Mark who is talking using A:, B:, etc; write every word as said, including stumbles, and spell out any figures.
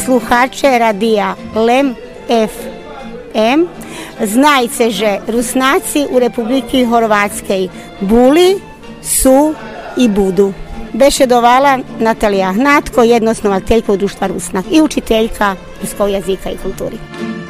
A: sluhače radija Lem F M. Znajte, že Rusnaci u Republiki Horvatskej buli, su i budu. Bešedovala Natalija Hnatko, jednosnovateljka Društva Rusnak i učiteljka ruskog jezika i kulturi.